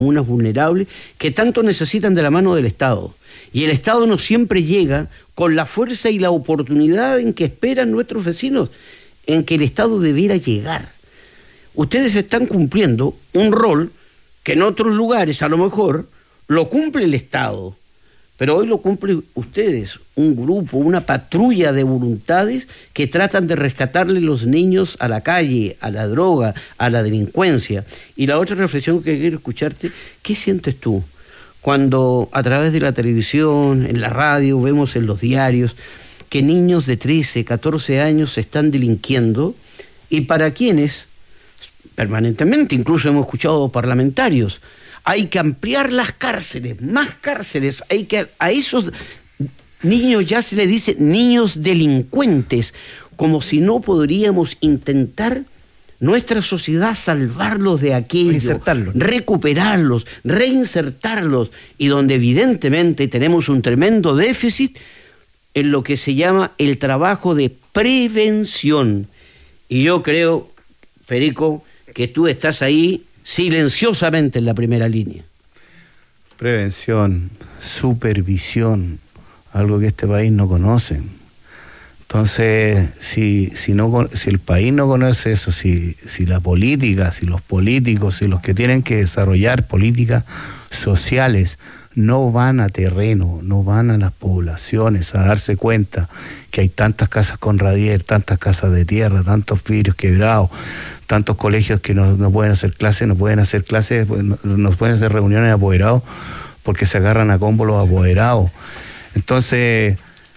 comunas vulnerables que tanto necesitan de la mano del Estado. Y el Estado no siempre llega con la fuerza y la oportunidad en que esperan nuestros vecinos, en que el Estado debiera llegar. Ustedes están cumpliendo un rol que en otros lugares a lo mejor lo cumple el Estado, pero hoy lo cumplen ustedes, un grupo, una patrulla de voluntades que tratan de rescatarle los niños a la calle, a la droga, a la delincuencia. Y la otra reflexión que quiero escucharte, ¿qué sientes tú cuando a través de la televisión, en la radio, vemos en los diarios que niños de 13, 14 años se están delinquiendo y para quienes, permanentemente, incluso hemos escuchado parlamentarios, hay que ampliar las cárceles, más cárceles, a esos niños ya se les dice niños delincuentes, como si no podríamos intentar nuestra sociedad salvarlos de aquello, recuperarlos, reinsertarlos, y donde evidentemente tenemos un tremendo déficit en lo que se llama el trabajo de prevención. Y yo creo, Perico, que tú estás ahí silenciosamente en la primera línea. Prevención, supervisión, algo que este país no conoce. Entonces, si el país no conoce eso, si la política, si los políticos, si los que tienen que desarrollar políticas sociales no van a terreno, no van a las poblaciones a darse cuenta que hay tantas casas con radier, tantas casas de tierra, tantos vidrios quebrados, tantos colegios que no pueden hacer clases, no pueden hacer reuniones de apoderados porque se agarran a combo los apoderados. Entonces,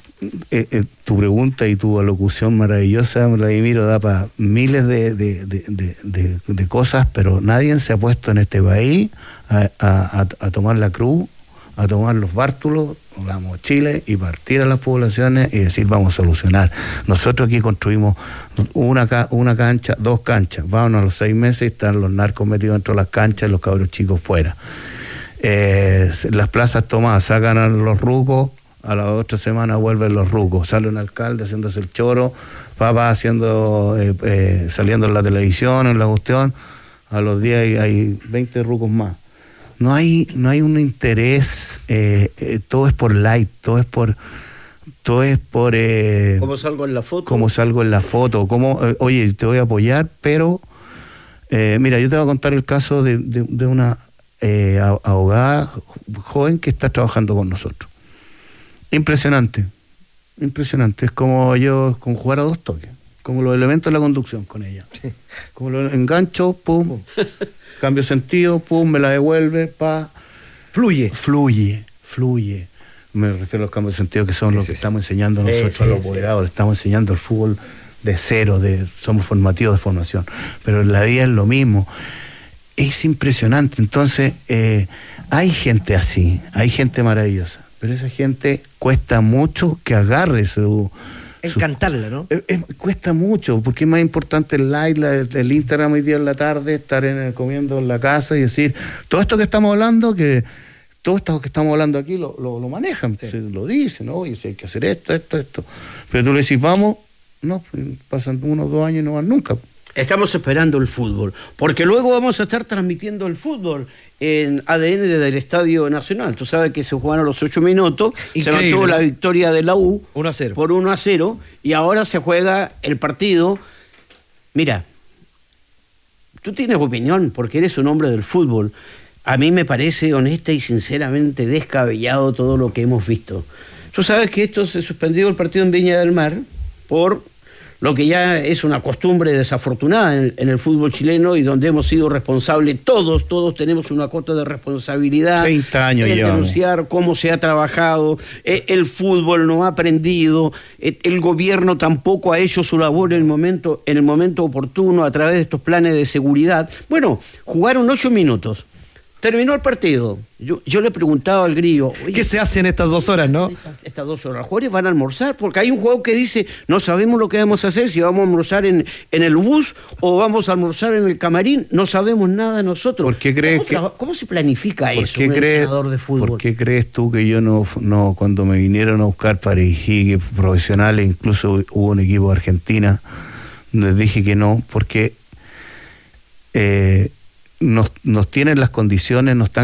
tu pregunta y tu alocución maravillosa, Vladimiro, da para miles de cosas, pero nadie se ha puesto en este país a tomar la cruz, a tomar los bártulos, la mochila y partir a las poblaciones y decir vamos a solucionar. Nosotros aquí construimos una cancha, 2 canchas, vámonos a los 6 meses y están los narcos metidos dentro de las canchas y los cabros chicos fuera. Las plazas tomadas, sacan a los rucos, a las 8 semanas vuelven los rucos, sale un alcalde haciéndose el choro, papá saliendo en la televisión, en la cuestión, a los días hay 20 rucos más. No hay un interés, todo es por like, todo es por ¿Cómo salgo en la foto? Como salgo en la foto, oye, te voy a apoyar, pero mira, yo te voy a contar el caso de una abogada joven que está trabajando con nosotros. Impresionante, es como jugar a 2 toques, como los elementos de la conducción con ella. Sí. Como los engancho, pum, cambio sentido, pum, me la devuelve, pa. Fluye. Me refiero a los cambios de sentido que son los que estamos enseñando nosotros a los apoderados, estamos enseñando el fútbol de cero, somos formativos de formación, pero en la vida es lo mismo. Es impresionante. Entonces, hay gente así, hay gente maravillosa, pero esa gente cuesta mucho que agarre encantarla, ¿no? Cuesta mucho, porque es más importante el like, el Instagram hoy día en la tarde, estar comiendo en la casa y decir, todo esto que estamos hablando, aquí lo manejan, se lo dicen, ¿no? Oye, si hay que hacer esto. Pero tú le decís, vamos, no, pasan 1 o 2 años y no van nunca. Estamos esperando el fútbol, porque luego vamos a estar transmitiendo el fútbol en ADN del Estadio Nacional. Tú sabes que se jugaron los 8 minutos, increíble, se mantuvo la victoria de la U 1-0. Por 1-0, y ahora se juega el partido. Mira, tú tienes opinión porque eres un hombre del fútbol. A mí me parece honesta y sinceramente descabellado todo lo que hemos visto. Tú sabes que esto se suspendió el partido en Viña del Mar por lo que ya es una costumbre desafortunada en el fútbol chileno y donde hemos sido responsables, todos tenemos una cuota de responsabilidad 30 años en llevamos. denunciar cómo se ha trabajado, el fútbol no ha aprendido, el gobierno tampoco ha hecho su labor en el momento oportuno a través de estos planes de seguridad. Bueno, jugaron 8 minutos. Terminó el partido. Yo le preguntaba al Grillo, ¿qué se hace en estas 2 horas, no? Estas 2 horas. Los jugadores van a almorzar, porque hay un jugador que dice, no sabemos lo que vamos a hacer, si vamos a almorzar en el bus o vamos a almorzar en el camarín, no sabemos nada nosotros. ¿Por qué crees ¿Cómo se planifica eso, un entrenador de fútbol? ¿Por qué crees tú que yo no cuando me vinieron a buscar para dirigir profesionales, incluso hubo un equipo de Argentina, les dije que no, porque nos tienen las condiciones, nos están